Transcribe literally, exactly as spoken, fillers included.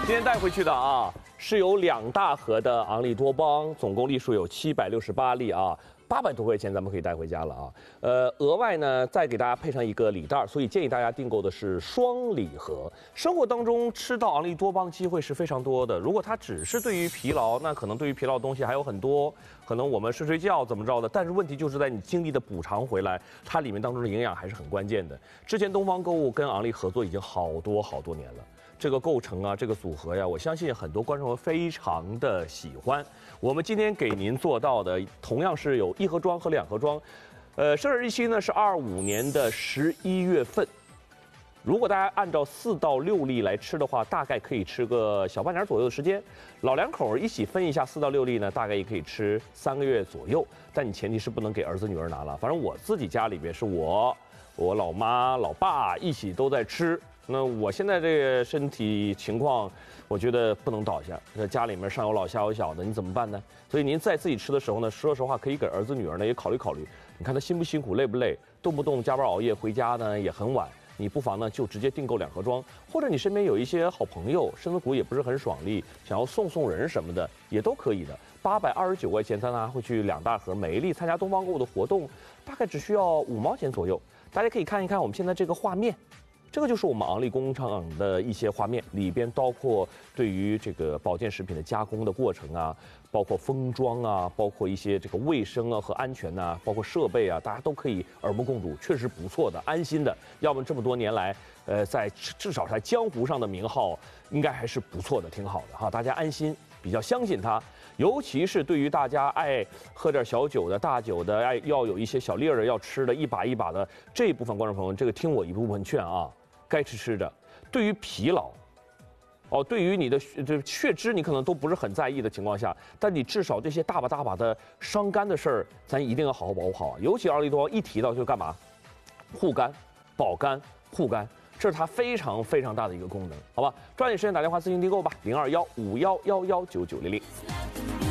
今天带回去的啊，是有两大盒的昂利多邦，总共粒数有七百六十八粒啊，八百多块钱咱们可以带回家了啊。呃，额外呢再给大家配上一个礼袋，所以建议大家订购的是双礼盒。生活当中吃到昂利多邦机会是非常多的，如果它只是对于疲劳，那可能对于疲劳的东西还有很多，可能我们睡睡觉怎么着的，但是问题就是在你精力的补偿回来，它里面当中的营养还是很关键的。之前东方购物跟昂利合作已经好多好多年了。这个构成啊，这个组合呀，我相信很多观众非常的喜欢。我们今天给您做到的，同样是有一盒装和两盒装，呃，生日日期呢是二五年的十一月份。如果大家按照四到六粒来吃的话，大概可以吃个小半年左右的时间。老两口一起分一下四到六粒呢，大概也可以吃三个月左右。但你前提是不能给儿子女儿拿了。反正我自己家里边是我、我老妈、老爸一起都在吃。那我现在这个身体情况，我觉得不能倒下。这家里面上有老下有小的，你怎么办呢？所以您在自己吃的时候呢，说实话可以给儿子女儿呢也考虑考虑。你看他辛不辛苦，累不累，动不动加班熬夜回家呢也很晚。你不妨呢就直接订购两盒装，或者你身边有一些好朋友，身子骨也不是很爽利，想要送送人什么的也都可以的。八百二十九块钱，咱拿回去两大盒，每一粒参加东方购物的活动，大概只需要五毛钱左右。大家可以看一看我们现在这个画面。这个就是我们昂利工厂的一些画面，里边包括对于这个保健食品的加工的过程啊，包括封装啊，包括一些这个卫生啊和安全呐、啊，包括设备啊，大家都可以耳目共睹，确实不错的，安心的。要么这么多年来，呃，在至少在江湖上的名号，应该还是不错的，挺好的哈，大家安心，比较相信它。尤其是对于大家爱喝点小酒的、大酒的，爱要有一些小粒儿的要吃的，一把一把的这一部分观众朋友，这个听我一部分劝啊。该吃吃的，对于疲劳，哦，对于你的这血脂你可能都不是很在意的情况下，但你至少这些大把大把的伤肝的事儿，咱一定要好好保护好。尤其昂利多邦一提到就干嘛，护肝、保肝、护肝，这是它非常非常大的一个功能，好吧？抓紧时间打电话咨询订购吧，零二幺五幺幺幺九九零零。